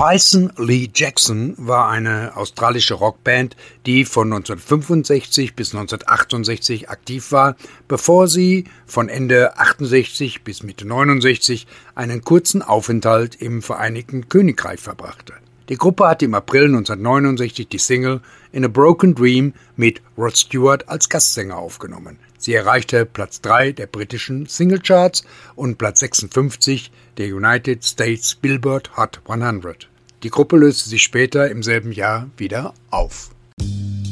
Tyson Lee Jackson war eine australische Rockband, die von 1965 bis 1968 aktiv war, bevor sie von Ende 68 bis Mitte 69 einen kurzen Aufenthalt im Vereinigten Königreich verbrachte. Die Gruppe hatte im April 1969 die Single In a Broken Dream mit Rod Stewart als Gastsänger aufgenommen. Sie erreichte Platz 3 der britischen Singlecharts und Platz 56 der United States Billboard Hot 100. Die Gruppe löste sich später im selben Jahr wieder auf.